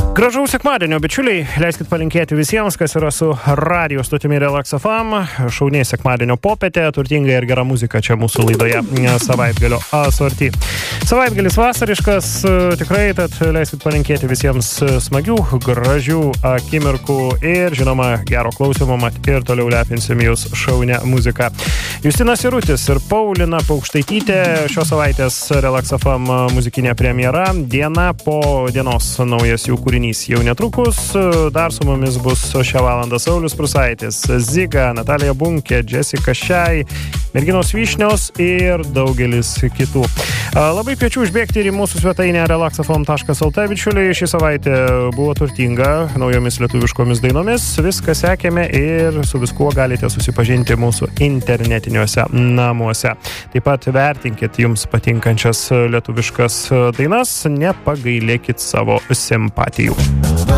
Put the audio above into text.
Gražaus sekmadienio, bičiuliai, leiskit palinkėti visiems, kas yra su radio stotimi Relax FM. Šauniai sekmadienio popietė, turtinga ir gera muzika čia mūsų laidoje savaitgalio asorti. Savaitgalis vasariškas, tikrai, tad leiskit palinkėti visiems smagių, gražių akimirkų ir, žinoma, gero klausimo, mat ir toliau lepinsim jūs šaunę muziką. Justinas Jarutis ir Paulina Paukštaitytė, šios savaitės Relax FM muzikinė premjera, diena po dienos naujas jų kūrinys. Jau netrukus dar su mumis bus šią valandą Saulius Prusaitis, Ziga, Natalija Bunkė, Jessica Šai, Merginos Vyšnios ir daugelis kitų. Labai kviečiu užbėgti ir į mūsų svetainę relaxfm.lt, bičiuliai. Šį savaitę buvo turtinga naujomis lietuviškomis dainomis. Viską sekėme ir su viskuo galite susipažinti mūsų internetiniuose namuose. Taip pat vertinkit jums patinkančias lietuviškas dainas, nepagailėkit savo simpatijų.